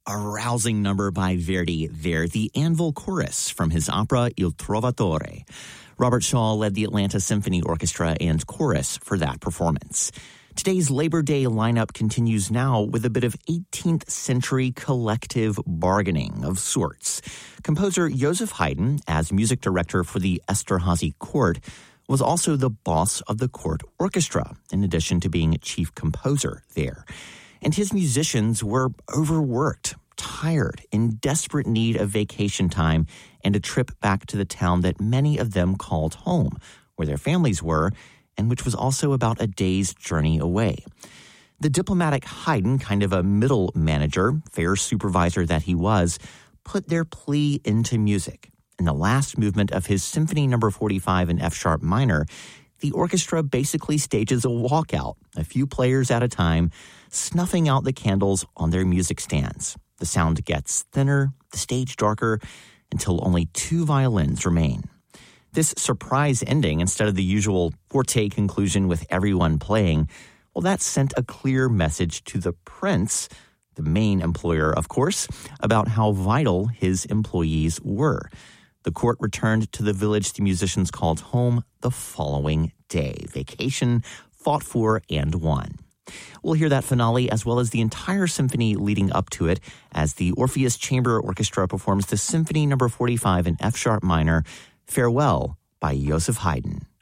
A rousing number by Verdi there, the Anvil Chorus from his opera Il Trovatore. Robert Shaw led the Atlanta Symphony Orchestra and Chorus for that performance. Today's Labor Day lineup continues now with a bit of 18th century collective bargaining of sorts. Composer Joseph Haydn, as music director for the Esterházy Court, was also the boss of the court orchestra, in addition to being chief composer there. And his musicians were overworked, tired, in desperate need of vacation time and a trip back to the town that many of them called home, where their families were, and which was also about a day's journey away. The diplomatic Haydn, kind of a middle manager, fair supervisor that he was, put their plea into music. In the last movement of his Symphony No. 45 in F-sharp minor, the orchestra basically stages a walkout, a few players at a time, snuffing out the candles on their music stands. The sound gets thinner, the stage darker, until only 2 violins remain. This surprise ending, instead of the usual forte conclusion with everyone playing, well, that sent a clear message to the prince, the main employer, of course, about how vital his employees were. The court returned to the village the musicians called home the following day. Vacation, fought for, and won. We'll hear that finale as well as the entire symphony leading up to it as the Orpheus Chamber Orchestra performs the Symphony No. 45 in F-sharp minor, Farewell by Joseph Haydn.